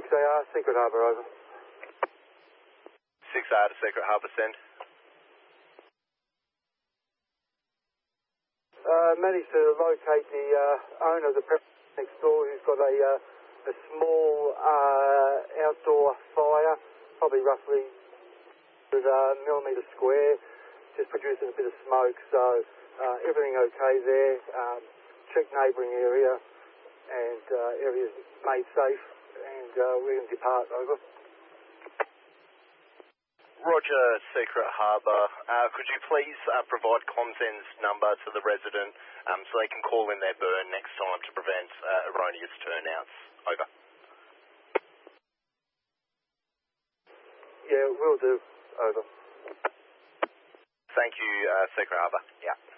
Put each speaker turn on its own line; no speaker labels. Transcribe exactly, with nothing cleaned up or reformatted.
A R, Secret Harbour, over.
six R to Secret Harbour, send.
Uh, managed to locate the uh, owner of the premises next door, who's got a, uh, a small uh, outdoor fire, probably roughly with a millimetre square, just producing a bit of smoke, so uh, everything okay there. Um, check neighbouring area, and uh, area's made safe, and uh, we're going to depart, over.
Roger, Secret Harbour. Uh, could you please uh, provide Comsen's number to the resident um, so they can call in their burn next time to prevent uh, erroneous turnouts? Over.
Yeah, will do. Over.
Thank you, uh, Secret Harbour. Yeah.